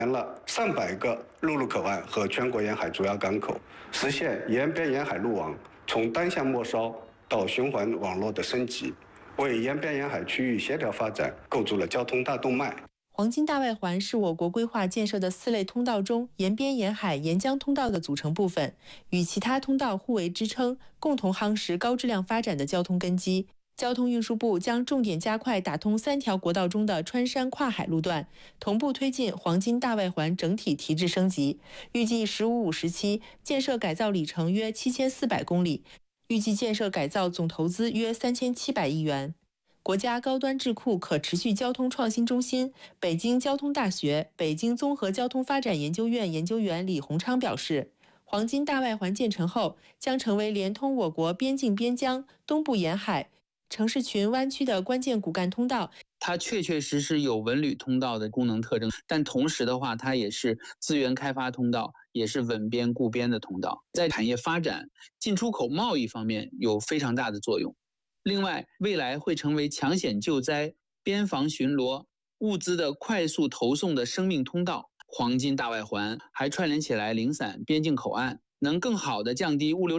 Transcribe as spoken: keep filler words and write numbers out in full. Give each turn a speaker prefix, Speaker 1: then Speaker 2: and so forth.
Speaker 1: 建了上百个陆路口岸和全国沿海主要港口，实现沿边沿海路网从单向末梢到循环网络的升级，为沿边沿海区域协调发展构筑了交通大动脉。
Speaker 2: 黄金大外环是我国规划建设的四类通道中沿边沿海沿江通道的组成部分，与其他通道互为支撑，共同夯实高质量发展的交通根基。交通运输部将重点加快打通三条国道中的穿山跨海路段，同步推进黄金大外环整体提质升级，预计“十五五”时期建设改造里程约七千四百公里，预计建设改造总投资约三千七百亿元。国家高端智库可持续交通创新中心、北京交通大学北京综合交通发展研究院研究员李洪昌表示，黄金大外环建成后，将成为连通我国边境边疆、东部沿海、城市群湾区的关键骨干通道。
Speaker 3: 它确确实实有文旅通道的功能特征，但同时的话，它也是资源开发通道，也是稳边固边的通道，在产业发展、进出口贸易方面有非常大的作用。另外，未来会成为抢险救灾、边防巡逻、物资的快速投送的生命通道。黄金大外环还串联起来零散边境口岸，能更好地降低物流